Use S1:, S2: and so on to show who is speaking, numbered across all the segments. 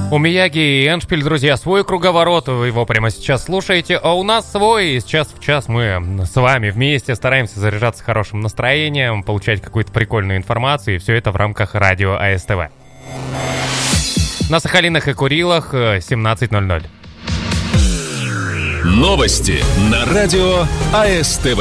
S1: У Мияги и Эндшпиль, друзья, свой круговорот, вы его прямо сейчас слушаете, а у нас свой, и час в час мы с вами вместе стараемся заряжаться хорошим настроением, получать какую-то прикольную информацию, и все это в рамках радио АСТВ. На Сахалинах и Курилах 17:00.
S2: Новости на радио АСТВ.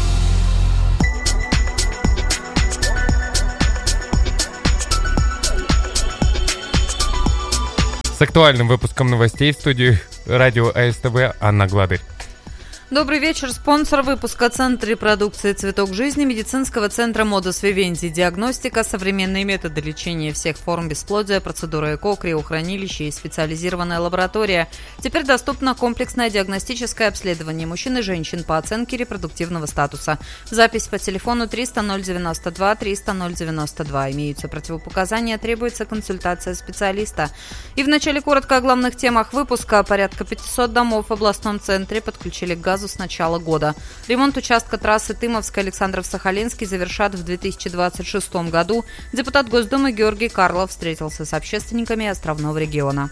S1: С актуальным выпуском новостей в студии радио АСТВ Анна Гладырь.
S3: Добрый вечер. Спонсор выпуска — Центр репродукции «Цветок жизни» медицинского центра «Модус Вивенди». Диагностика, современные методы лечения всех форм бесплодия, процедура ЭКО, криохранилище и специализированная лаборатория. Теперь доступно комплексное диагностическое обследование мужчин и женщин по оценке репродуктивного статуса. Запись по телефону 300-092, 300-092. Имеются противопоказания, требуется консультация специалиста. И вначале коротко о главных темах выпуска. Порядка 500 домов в областном центре подключили к газу с начала года. Ремонт участка трассы Тымовск-Александров-Сахалинский завершат в 2026 году. Депутат Госдумы Георгий Карлов встретился с общественниками островного региона.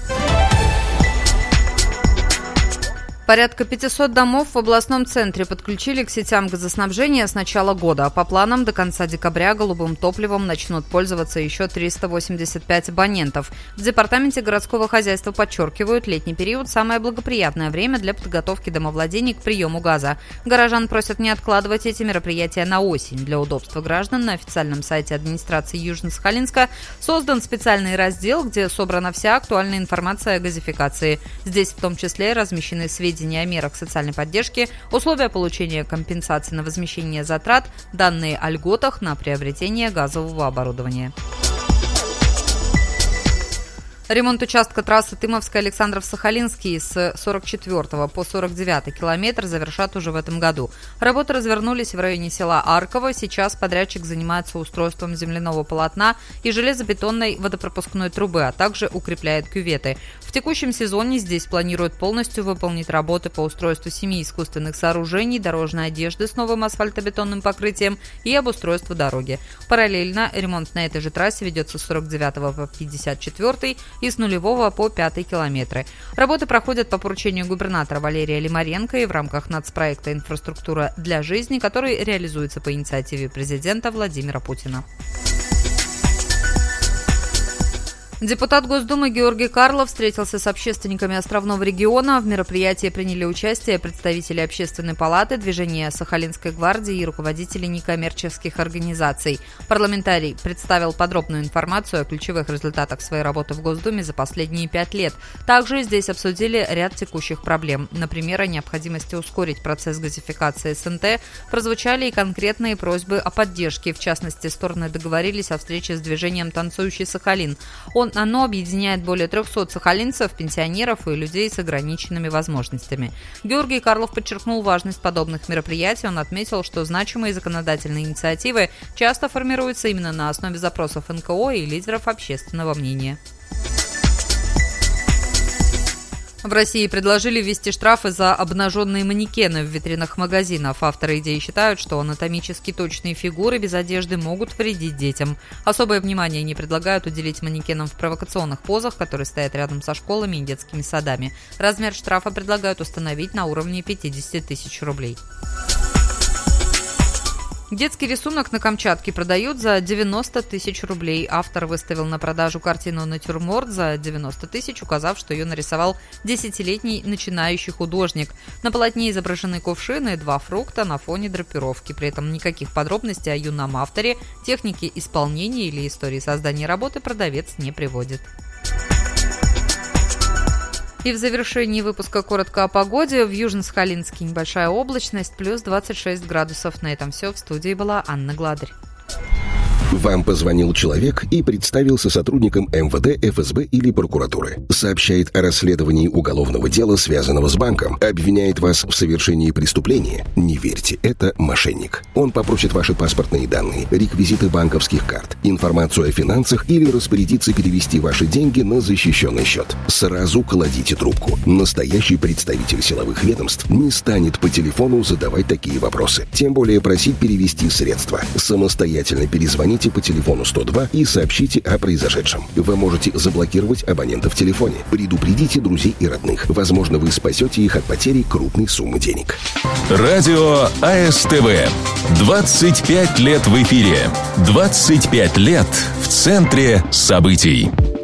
S3: Порядка 500 домов в областном центре подключили к сетям газоснабжения с начала года. По планам, до конца декабря голубым топливом начнут пользоваться еще 385 абонентов. В департаменте городского хозяйства подчеркивают, летний период – самое благоприятное время для подготовки домовладений к приему газа. Горожан просят не откладывать эти мероприятия на осень. Для удобства граждан на официальном сайте администрации Южно-Сахалинска создан специальный раздел, где собрана вся актуальная информация о газификации. Здесь в том числе размещены сведения о мерах социальной поддержки, условия получения компенсации на возмещение затрат, данные о льготах на приобретение газового оборудования. Ремонт участка трассы Тымовск-Александров-Сахалинский с 44 по 49 километр завершат уже в этом году. Работы развернулись в районе села Арково. Сейчас подрядчик занимается устройством земляного полотна и железобетонной водопропускной трубы, а также укрепляет кюветы. В текущем сезоне здесь планируют полностью выполнить работы по устройству 7 искусственных сооружений, дорожной одежды с новым асфальтобетонным покрытием и обустройству дороги. Параллельно ремонт на этой же трассе ведется с 49 по 54 и с 0 по 5 километры. Работы проходят по поручению губернатора Валерия Лимаренко и в рамках нацпроекта «Инфраструктура для жизни», который реализуется по инициативе президента Владимира Путина. Депутат Госдумы Георгий Карлов встретился с общественниками островного региона. В мероприятии приняли участие представители Общественной палаты, движения Сахалинской гвардии и руководители некоммерческих организаций. Парламентарий представил подробную информацию о ключевых результатах своей работы в Госдуме за последние 5 лет. Также здесь обсудили ряд текущих проблем. Например, о необходимости ускорить процесс газификации СНТ. Прозвучали и конкретные просьбы о поддержке. В частности, стороны договорились о встрече с движением «Танцующий Сахалин». Оно объединяет более 300 сахалинцев, пенсионеров и людей с ограниченными возможностями. Георгий Карлов подчеркнул важность подобных мероприятий. Он отметил, что значимые законодательные инициативы часто формируются именно на основе запросов НКО и лидеров общественного мнения. В России предложили ввести штрафы за обнаженные манекены в витринах магазинов. Авторы идеи считают, что анатомически точные фигуры без одежды могут вредить детям. Особое внимание они предлагают уделить манекенам в провокационных позах, которые стоят рядом со школами и детскими садами. Размер штрафа предлагают установить на уровне 50 тысяч рублей. Детский рисунок на Камчатке продают за 90 тысяч рублей. Автор выставил на продажу картину «Натюрморт» за 90 тысяч, указав, что ее нарисовал 10-летний начинающий художник. На полотне изображены кувшины и 2 фрукта на фоне драпировки. При этом никаких подробностей о юном авторе, технике исполнения или истории создания работы продавец не приводит. И в завершении выпуска коротко о погоде. В Южно-Сахалинске небольшая облачность, плюс 26 градусов. На этом все. В студии была Анна Гладырь.
S4: Вам позвонил человек и представился сотрудником МВД, ФСБ или прокуратуры. Сообщает о расследовании уголовного дела, связанного с банком. Обвиняет вас в совершении преступления. Не верьте, это мошенник. Он попросит ваши паспортные данные, реквизиты банковских карт, информацию о финансах или распорядится перевести ваши деньги на защищенный счет. Сразу кладите трубку. Настоящий представитель силовых ведомств не станет по телефону задавать такие вопросы. Тем более просить перевести средства. Самостоятельно перезвонить позвоните по телефону 102 и сообщите о произошедшем. Вы можете заблокировать абонента в телефоне. Предупредите друзей и родных. Возможно, вы спасете их от потери крупной суммы денег.
S2: Радио АСТВ. 25 лет в эфире. 25 лет в центре событий.